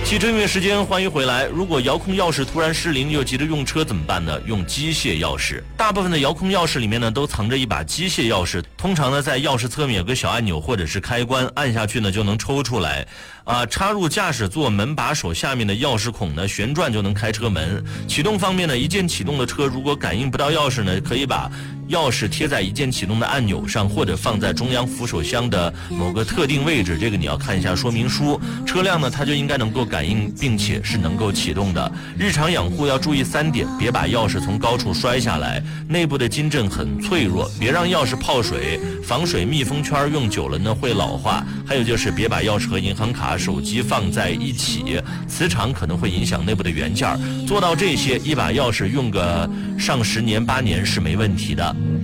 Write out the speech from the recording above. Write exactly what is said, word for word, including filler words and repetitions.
汽车音乐时间，欢迎回来。如果遥控钥匙突然失灵又急着用车怎么办呢？用机械钥匙。大部分的遥控钥匙里面呢都藏着一把机械钥匙，通常呢在钥匙侧面有个小按钮或者是开关，按下去呢就能抽出来。啊，插入驾驶座门把手下面的钥匙孔呢，旋转就能开车门。启动方面呢，一键启动的车如果感应不到钥匙呢，可以把钥匙贴在一键启动的按钮上，或者放在中央扶手箱的某个特定位置，这个你要看一下说明书。车辆呢它就应该能够感应并且是能够启动的。日常养护要注意三点：别把钥匙从高处摔下来，内部的金正很脆弱，别让钥匙泡水，防水密封圈用久了呢会老化。还有就是别把钥匙和银行卡、手机放在一起，磁场可能会影响内部的元件。做到这些，一把钥匙用个上十年八年是没问题的。